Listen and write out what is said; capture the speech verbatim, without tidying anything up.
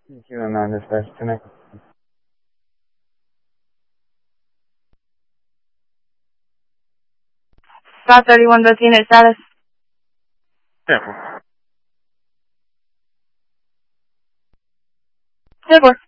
Thank you, Amanda, for connecting. Route thirty-one both unit status. Careful. Good work.